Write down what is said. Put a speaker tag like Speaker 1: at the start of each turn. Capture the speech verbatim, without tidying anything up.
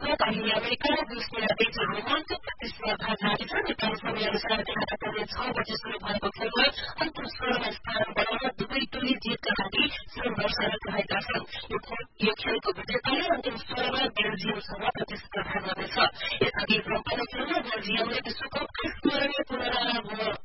Speaker 1: अहिले अमेरिका र रुसले बीच रोमाञ्चक प्रतिस्पर्धा जारी छ। नेपाली समयअनुसार बिहान पौने छ बजे शुरू भएको खेलमा अन्तिम सोह्रमा स्थान बनाउन दुवै टोली जितका लागि संघर्षरत रहेका छन्। यो खेलको विजेताले अन्तिम सोह्रमा बेल्जियमसँग प्रतिस्पर्धा गर्नेछ। यसअघि सम्पन्न खेलमा बेल्जियमले विश्वकपको स्मरणीय पुनरारम्भ